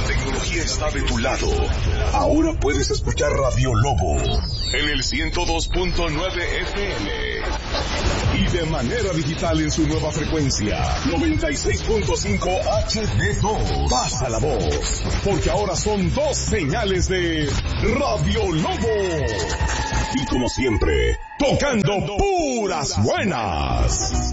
la tecnología está de tu lado. Ahora puedes escuchar Radio Lobo en el 102.9 FM y de manera digital en su nueva frecuencia 96.5 HD2. Pasa la voz, porque ahora son 2 señales de Radio Lobo. Y como siempre, tocando puras buenas.